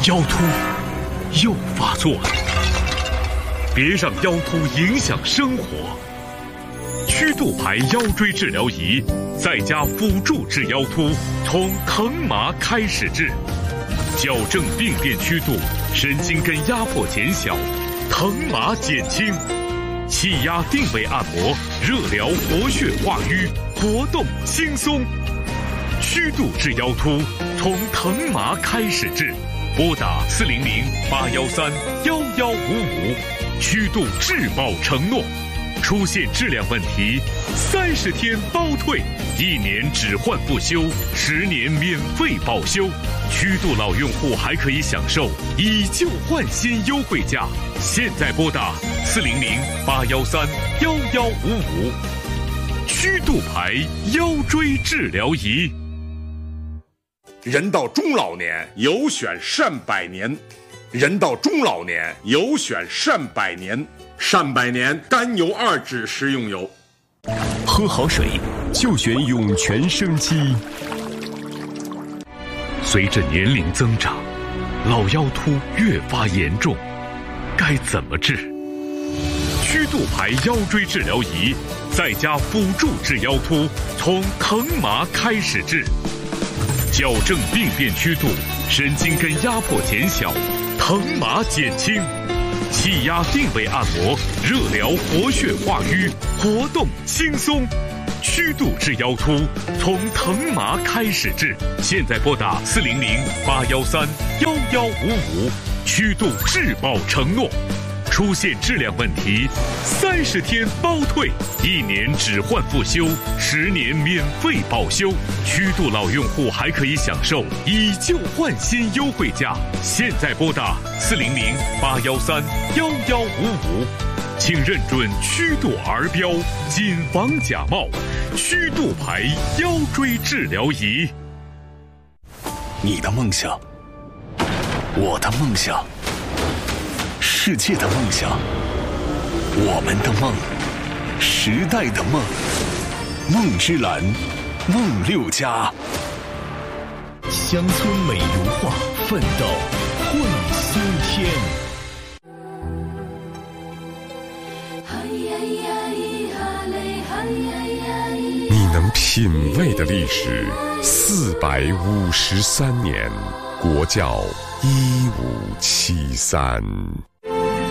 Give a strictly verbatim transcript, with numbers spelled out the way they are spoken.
腰突又发作了，别让腰突影响生活。曲度牌腰椎治疗仪在家辅助治腰突，从疼麻开始治，矫正病变曲度，神经根压迫减小，疼麻减轻，气压定位按摩，热疗活血化瘀，活动轻松。曲度治腰突，从疼麻开始治。拨打四零零八幺三幺幺五五，曲度质保承诺。出现质量问题，三十天包退，一年只换不修，十年免费保修。曲度老用户还可以享受以旧换新优惠价。现在拨打四零零八幺三幺幺五五，曲度牌腰椎治疗仪。 人到中老年，有选善百年；人到中老年，有选善百年。善百年甘油二酯食用油， 喝好水就选涌泉生机。 随着年龄增长，老腰突越发严重，该怎么治？曲度牌腰椎治疗仪在家辅助治腰突，从疼麻开始治，矫正病变曲度，神经根压迫减小，疼麻减轻，气压定位按摩，热疗活血化瘀，活动轻松。曲度治腰突，从疼麻开始治。现在拨打四零零八幺三幺幺五五，曲度质保承诺。出现质量问题，三十天包退，一年只换不修，十年免费保修。曲度老用户还可以享受以旧换新优惠价。现在拨打四零零八幺三幺幺五五，请认准曲度儿标，谨防假冒。曲度牌腰椎治疗仪。 你的梦想，我的梦想，世界的梦想，我们的梦，时代的梦，梦之蓝，梦六家。乡村美如画，奋斗会新天。 你能品味的历史，四百五十三年，国窖一五七三。